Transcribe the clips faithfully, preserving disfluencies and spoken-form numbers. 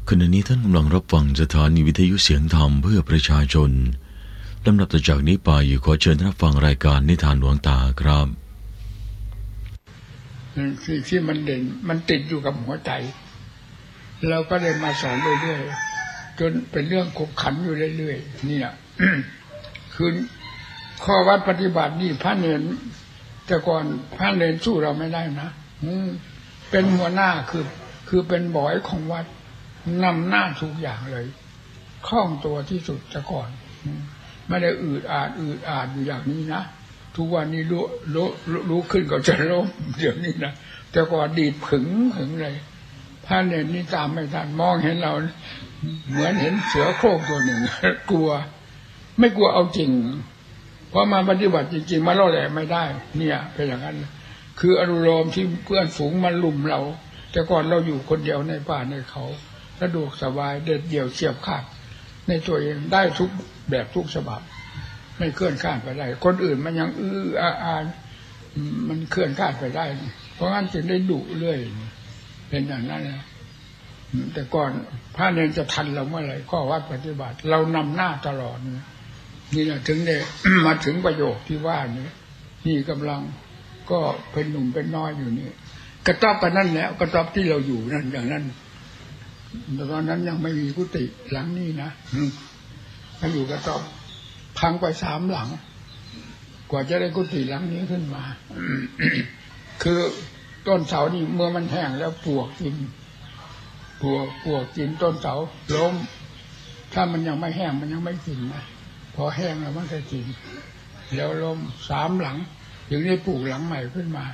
ขณะนี้ท่านกำลังรับฟังสถานีวิทยุเสียงธรรมเพื่อประชาชนลำดับต่อจากนี้ไปขอเชิญรับฟังรายการนิทานหลวงตาครับที่ที่มันเด่นมันติดอยู่กับหัวใจเราก็เลยมาสอนเรื่อยๆจนเป็นเรื่องขบขันอยู่เรื่อยๆนี่แหละ คือข้อวัดปฏิบัตินี่พระเนรแต่ก่อนพระเนรสู้เราไม่ได้นะเป็นหัวหน้าคือคือเป็นบ่อยของวัดนำหน้าทุกอย่างเลยคล่องตัวที่สุดแต่ก่อนไม่ได้อืดอาดอืดอาดอยู่อย่างนี้นะทุกวันนี้รู้รู้รู้ขึ้นก็จะล้มเดี๋ยวนี้นะแต่ก่อนดีดผึ่งผึ่งเลยพระเนรนี่ตามไม่ทันมองเห็นเราเหมือนเห็นเสือโคร่งตัวหนึ่งกลัวไม่กลัวเอาจริงเพราะมาปฏิบัติจริงๆมาล่อแหลมไม่ได้เนี่ยเป็นอย่างนั้นคืออนุโลมที่เพื่อนฝูงมาลุมเราแต่ก่อนเราอยู่คนเดียวในป่าในเขาสะดวกสบายเด็ดเดี่ยวเฉียบขาดในตัวเองได้ทุกแบบทุกฉบับไม่เคลื่อนข้ามไปได้คนอื่นมันยังอื้ออาอามันเคลื่อนข้ามไปได้เพราะงั้นจึงได้ดุเรื่อยเป็นอย่างนั้นนะแต่ก่อนพระเนรจะทันเราเมื่อไหร่ข้อวัดปฏิบัติเรานำหน้าตลอดนี่แหละถึงได้ มาถึงประโยคที่ว่านี้นี่กำลังก็เป็นหนุ่มเป็นน้อยอยู่นี่กระต๊อบกันนั่นแหละกระต๊อบที่เราอยู่นั่นอย่างนั้นตอนนั้นยังไม่มีกุฏิหลังนี้นะมาอยู่กระต๊อบพังไปสามหลังกว่าจะได้กุฏิหลังนี้ขึ้นมา คือต้นเสานี่เมื่อมันแห้งแล้วปลวกกินปลวกปลวกกินต้นเสาล้มถ้ามันยังไม่แห้งมันยังไม่กินนะพอแห้งแล้วมันจะกินแล้วล้มสามหลังถึงได้ปลูกหลังใหม่ขึ้นมา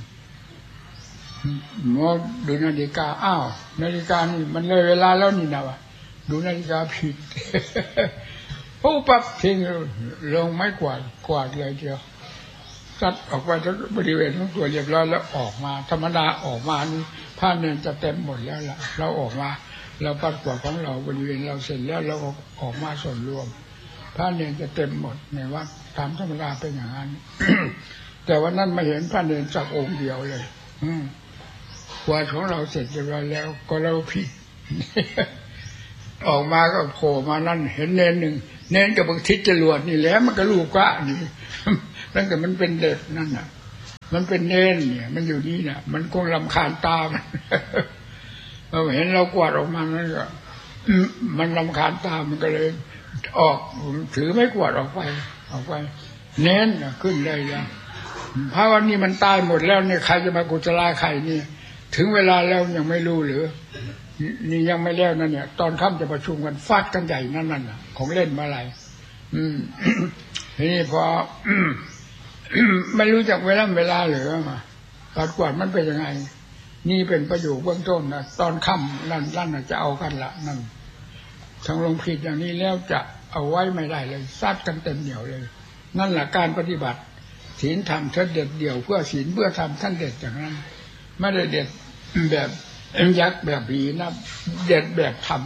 หมอดูนาฬิกาอ้าวนาฬิกานี่มันเลยเวลาแล้วนี่นะวะดูนาฬิกาผิดโอ้ปั๊บทิ้งลงไม้กวาดกวาดเลยเดียวซัดออกไปทั้งบริเวณทั้งตัวเรียบร้อยแล้วออกมาธรรมดาออกมานี่ผ้าเนินจะเต็มหมดแล้วล่ะเราออกมาเราปัดกวาดของเราบริเวณเราเสร็จแล้วเราก็ออกมาส่วนรวมผ้าเนินจะเต็มหมดในวัดตามธรรมดาเป็นอย่างนั้น แต่วันนั้นไม่เห็นผ้าเนินสักองค์เดียวเลยกวาดของเราเสร็จเรียบร้อยแล้วก็เราผิด ออกมาก็โผล่มานั่นเห็นเนนหนึ่งเนนกับบางทิศจรวดนี่แหละมันก็ลูกกะนี่ตั้งแต่มันเป็นเด็กนั่นน่ะมันเป็นเนนเนี่ยมันอยู่นี่น่ะมันคงรำคาญตามันเราเห็นเรากวาดออกมานั่นก็มันรำคาญตามันก็เลยออกถือไม่กวาดออกไปออกไปเน้นขึ้นเลยนะเพราะวันนี้มันตายหมดแล้วเนี่ยใครจะมากุศลาใครนี่ถึงเวลาแล้วยังไม่รู้หรือนี่ยังไม่แล้วนั่นเนี่ยตอนค่ำจะประชุมกันฟาดกันใหญ่นั่นนั่นน่ะของเล่นมาอะไรอืมทีนี้พอไม่รู้จักเวลาเวลาหรือมาปัดกวาดมันเป็นยังไงนี่เป็นประโยคเบื้องต้นนะตอนค่ำนั่นนั่นจะเอากันละนั่นทางลงผิดอย่างนี้แล้วจะเอาไว้ไม่ได้เลยซัดกันเต็มเหนียวเลยนั่นแหละการปฏิบัติศีลธรรมท่านเด็ดเดี่ยวเพื่อศีลเพื่อธรรมท่านเด็ดอย่างนั้นไม่ได้เด็ดแบบยักษ์แบบผีนะเด็ดแบบธรรม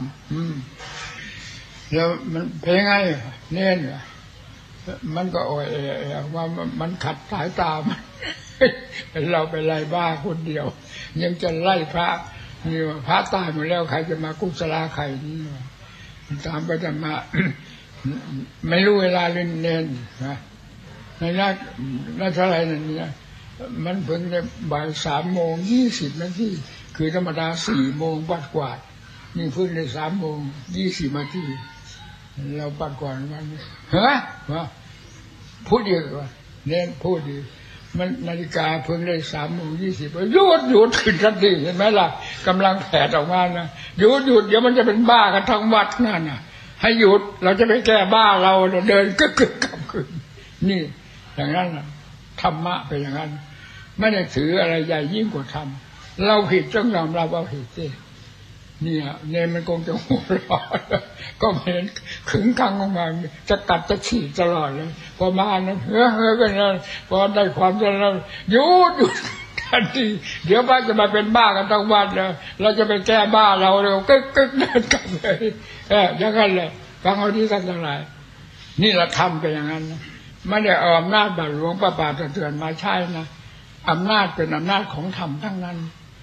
แล้วมันเป็นไงเน้นมันก็โอ้ยว่ามันขัดสายตามันเราไปไล่บ้าคนเดียวยังจะไล่พระนี่พระตายหมดแล้วใครจะมากุศลาใครนี่ตามไปจะมาไม่รู้เวลาเล่นเน้นนะในนักนักอะไรนั่นเนี่ยมันเพิ่งได้บ่ายสามโมงยี่สิบนาทีคือธรรมดาสี่โมงปัดกวาดนี่เพิ่งได้สามโมงยี่สิบนาทีเราปัดกวาดมันเฮ้ยว่าพูดดีกว่าเน้นพูดดีมันนาฬิกาเพิ่งได้สามโมงยี่สิบหยุดหยุดขึ้นทันทีเห็นไหมล่ะกำลังแผดออกมานะหยุดหยุดเดี๋ยวมันจะเป็นบ้ากันทั้งวัดนั่นน่ะให้หยุดเราจะไปแก้บ้าเราเดินกึกกึกกลับขึ้นนี่อย่างนั้นธรรมะเป็นอย่างนั้นไม่ได้ถืออะไรใหญ่ยิ่งกว่าธรรมเราผิดต้องยอมรับว่าผิดสิเนี่ยเนี่ยมันคงจะหัวร้อนก็เห็นขึงขังออกมาจะตัดจะฉีดตลอดเลยพอมานั้นเฮ้อเฮ้อกันแล้วพอได้ความจะเราหยุดหยุดทันทีเดี๋ยวบ้าจะมาเป็นบ้ากันทั้งวันเลยเราจะไปแก้บ้าเราเร็วกึกกึกเดินกลับเลยเอออย่างนั้นเลยฟังเอาที่กันทั้งหลายนี่เราทำไปอย่างนั้นไม่ได้เอาอำนาจบาทหลวงประปาเตือนมาใช้นะอำนาจเป็นอำนาจของธรรมทั้งนั้น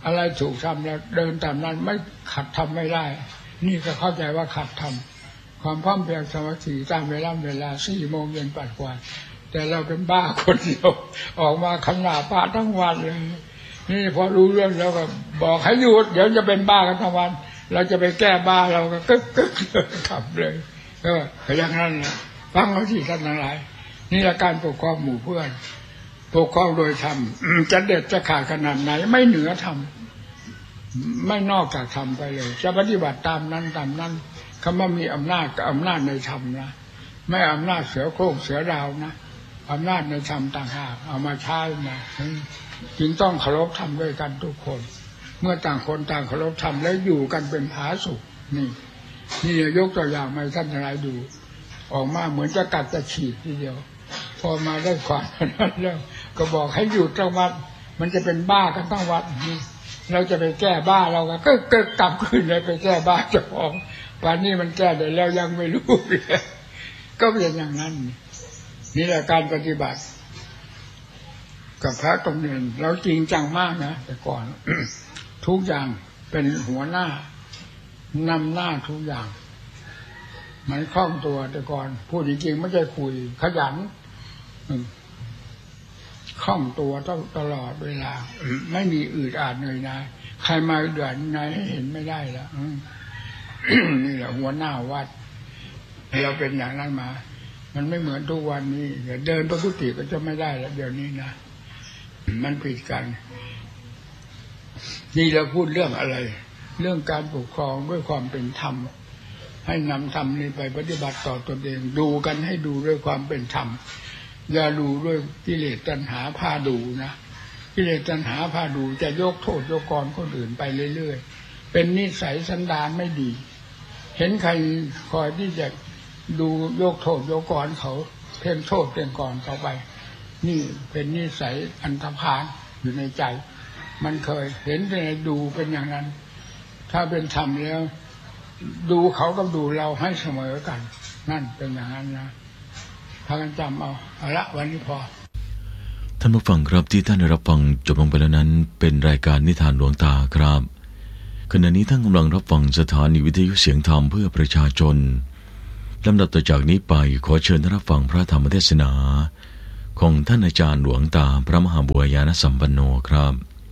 อะไรถูกทำแล้วเดินตามนั้นไม่ขัดทำไม่ได้นี่ก็เข้าใจว่าขัดทำความพร้อมเพรียงสามัคคีตามเวลาเวลาสี่โมงเย็นปัดกวาดแต่เราเป็นบ้าคนเดียวออกมาขนาปะทั้งวันเลยนี่พอรู้เรื่องแล้วก็บอกให้หยุดเดี๋ยวจะเป็นบ้ากันทั้งวันเราจะไปแก้บ้าเราก็กึกกึกขับเลยก็อย่างนั้นนะฟังเขาที่ท่านทั้งหลายนี่ละการปกครองหมู่เพื่อนปกครองโดยธรรมจะเด็ดจะขาดขนาดไหนไม่เหนือธรรมไม่นอกจากธรรมไปเลยจะปฏิบัติตามนั้นตามนั้นคำว่ามีอำนาจกับอำนาจในธรรมนะไม่อำนาจเสือโคร่งเสือดาวนะอำนาจในธรรมต่างหากเอามาใช้มาจึงต้องเคารพธรรมด้วยกันทุกคนเมื่อต่างคนต่างเคารพธรรมแล้วอยู่กันเป็นผาสุกนี่นี่ยกตัวอย่างมาท่านทั้งหลายดูออกมาเหมือนจะกัดจะฉีดทีเดียวพอมาได้ความนั้นแล้วก็บอกให้หยุดทั้งวันมันจะเป็นบ้ากันทั้งวันนี่เราจะไปแก้บ้าเราก็ก็เกิดกลับขึ้นเลยไปแก้บ้าเจ้าของป่านนี้มันแก้ได้แล้วยังไม่รู้เลยก็เป็นอย่างนั้นนี่แหละการปฏิบัติกับพระตรงเนรเราจริงจังมากนะแต่ก่อน ทุกอย่างเป็นหัวหน้านำหน้าทุกอย่างมันคล่องตัวแต่ก่อนพูดจริงๆไม่ใช่คุยขยันคล่องตัวต้องตลอดเวลาไม่มีอืดอาดเหนื่อยหน่ายใครมาเดือดไหนให้เห็นไม่ได้แล้ว นี่แหละหัวหน้าวัดเราเป็นอย่างนั้นมามันไม่เหมือนทุกวันนี้เดินประกุฏิก็จะไม่ได้แล้วเดี๋ยวนี้นะมันผิดกันนี่เราพูดเรื่องอะไรเรื่องการปกครองด้วยความเป็นธรรมให้นำธรรมนี้ไปปฏิบัติต่อตนเองดูกันให้ดูด้วยความเป็นธรรมอย่าดูด้วยกิเลสตัณหาพาดูนะกิเลสตัณหาพาดูจะยกโทษยกกรคนอื่นไปเรื่อยๆเป็นนิสัยสันดานไม่ดีเห็นใครคอยที่จะดูยกโทษยกกรเขาเพ่งโทษเพ่งกรเขาไปนี่เป็นนิสัยอันธพาลอยู่ในใจมันเคยเห็นเป็นดูเป็นอย่างนั้นถ้าเป็นธรรมแล้วดูเขากับดูเราให้เสมอกันนั่นเป็นอย่างนั้นนะพากันจำเอาเอาละวันนี้พอท่านผู้ฟังครับที่ท่านได้รับฟังจบลงไปแล้วนั้นเป็นรายการนิทานหลวงตาครับขณะนี้ท่านกำลังรับฟังสถานีวิทยุเสียงธรรมเพื่อประชาชนลำดับต่อจากนี้ไปขอเชิญท่านรับฟังพระธรรมเทศนาของท่านอาจารย์หลวงตาพระมหาบัวยานสัมปันโนครับ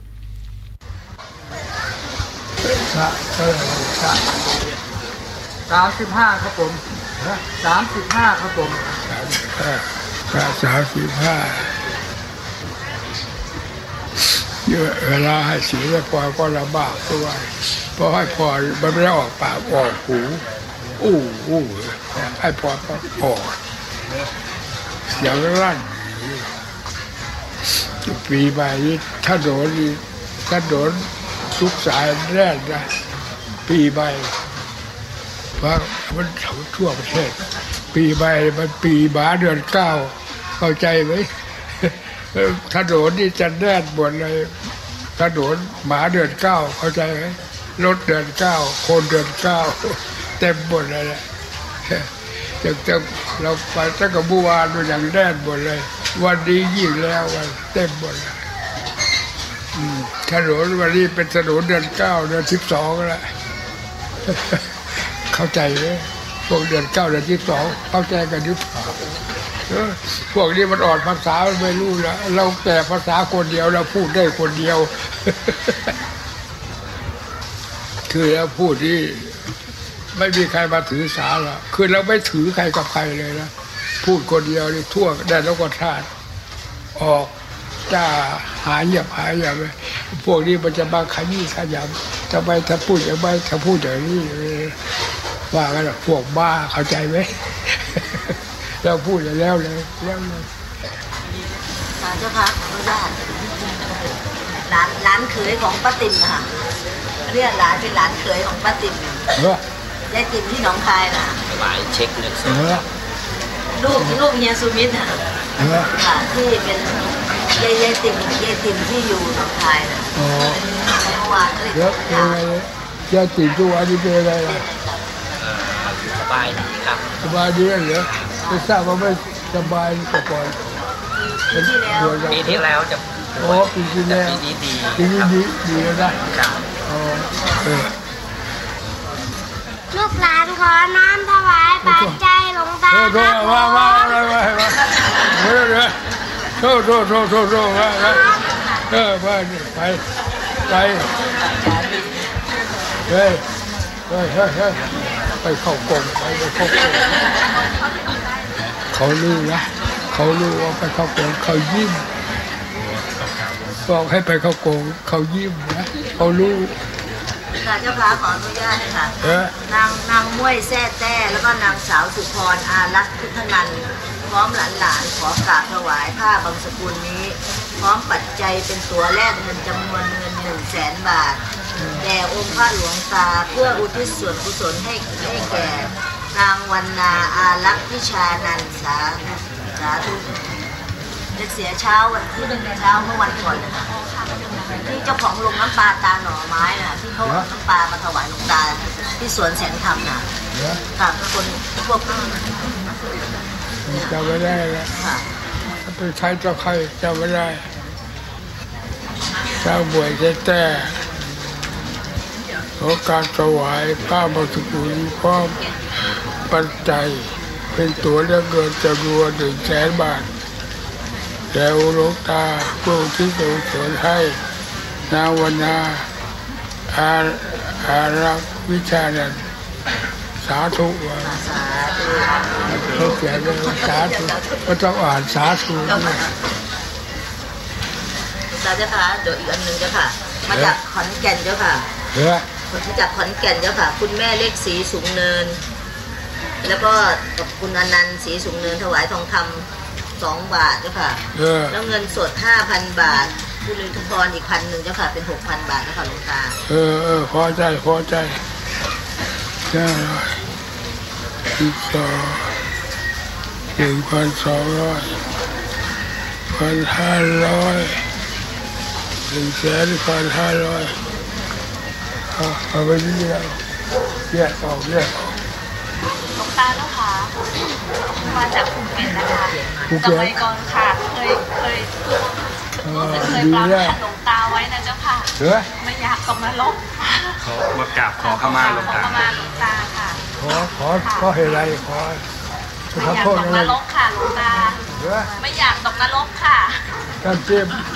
พระเออพระสามสิบห้าครับผมสามสิบห้าครับผมพระสามสิบห้าเยอะเวลาให้สีแล้วพอก็ลำบากด้วยเพราะให้พอมันไม่ได้ออกปากออกหูอู้อู้ให้พอก็ออกอย่างนั้นปีใหม่นี้ถ้าโดนถ้าโดนทุกสายแรกนะปีใหม่เพราะมันทั่วประเทศปีใหม่มันปีหมาเดือนเก้าเข้าใจไหมถ้าโดนนี่จะแน่นหมดเลยถ้าโดนหมาเดือนเก้าเข้าใจไหมรถเดือนเก้าคนเดือนเก้าเต็มหมดเลยแหละจะจะเราไปตั้งแต่เมื่อวานมันอย่างแน่นหมดเลยวันนี้ยิ่งแล้ววันเต็มหมดเลยถนนวันนี้เป็นถนนเดือนเก้าเดือนสิบสองแล้วเข้าใจไหมพวกเดือนเก้าเดือนสิบสองเข้าใจกันหรือเปล่าพวกนี้มันอ่อนภาษามันไม่รู้แล้วเราแต่ภาษาคนเดียวเราพูดได้คนเดียวคือเราพูดที่ไม่มีใครมาถือสาหรอกคือเราไม่ถือใครกับใครเลยนะพูดคนเดียวนี่ทั่วได้แล้วก็ธาตุออกจ้าหายอย่าหายอย่าไปพวกนี้มันจะมาขยี้ขยำทำไมถ้าพูดอย่างไรถ้าพูดอย่างนี้ว่ากันพวกบ้าเข้าใจไหมเราพูดอย่างแล้วเลยแล้วเลยศาลเจ้าค่ะขออนุญาตหลานหลานเขยของป้าติ๋มนะคะเรียกหลานเป็นหลานเขยของป้าติ๋มยายติ๋มที่หนองคายนะหมายเช็คเงินสดลูกลูกเฮียสุมิตรค่ะที่เป็นยายยายติ๋มยายติ๋มที่อยู่หนองคายนะเมื่อวานก็เลยแล้วเป็นไงยายติ๋มตัวนี้เป็นอะไรล่ะสบายดีครับสบายดีเหรอไม่ทราบว่าไม่สบายก่อนปีที่แล้วจะโอ้ปีที่แล้วปีนี้ดีปีนี้ดีดีแล้วได้อ๋อเออลูกหลานขอน้ำถวายปัจจัยหลวงตาครับผมว่าว่าอะไรว่าเดี๋ยวเดี๋ยวโทษโทษโทษโทษโทษว่าเออไปไปไปเฮ้ยเฮ้ยเฮ้ยเฮ้ยไปเข้ากรงไปไปเข้ากรงเขารู้นะเขารู้ว่าไปเข้ากรงเขายิ้มบอกให้ไปเข้ากรงเขายิ้มนะเขารู้ค่ะเจ้าค่ะขออนุญาตค่ะนางนางม้วยแซ่แต้แล้วก็นางสาวสุพรอารักษ์พุทธนันท์พร้อมหลานๆขอกราบถวายผ้าบางสกุลนี้พร้อมปัจจัยเป็นตัวแลกเงินจำนวนเงินหนึ่งแสนบาทแด่องค์พระหลวงตาเพื่ออุทิศส่วนกุศลให้ให้แก่นางวรรณาอารักษ์วิชานันท์สาสาธุจะเสียเช้าวันที่เช้าเมื่อวันก่อนนะคะที่เจ้าของลงน้ำปลาตาหน่อไม้น่ะที่เขาเอาน้ำปลามาถวายหลวงตาที่สวนแสงธรรมน่ะค่ะคนพวกจำไม่ได้แล้วไปใช้เจ้าใครจำไม่ได้เจ้าบวยแท้ๆขอการถวายผ้าบางสกุลพร้อมปัจจัยเป็นตัวเลือกเงินจำนวนหนึ่งแสนบาทแล้วหลวงตาผู้ที่ทรงสอนให้นางวรรณาอาอารักษ์วิชานันท์สาธุว่าเขาเขียนเลยสาธุก็ต้องอ่านสาธุด้วยสาธุค่ะเดี๋ยวอีกอันหนึ่งเจ้าค่ะมาจากขอนแก่นเจ้าค่ะมาจากขอนแก่นเจ้าค่ะคุณแม่เล็กศรีสูงเนินแล้วก็กับคุณอนันต์ศรีสูงเนินถวายทองคำสองบาทเจ้าค่ะแล้วเงินสดห้าพันบาทคุณลุงทุพรอีกพันหนึ่งเจ้าค่ะเป็นหกพันบาทเจ้าค่ะหลวงตาเออเออพอใจพอใจได้เลยอีกสองหนึ่งพันสองร้อยพันห้าร้อยหนึ่งแสนพันห้าร้อยเอาเอาไปนี่แล้วแยกออกแยกออกหลวงตาแล้วค่ะมาจากภูเก็ตนะคะสมัยก่อนค่ะเคยเคยเคยปรามขันหลวงตาไว้นะเจ้าค่ะไม่อยากตกนรกเขามากราบขอขมาหลวงตาขอขมาหลวงตาค่ะขอขอขอให้ไรขอไม่อยากตกนรกค่ะหลวงตาไม่อยากตกนรกค่ะท่านเจ็บ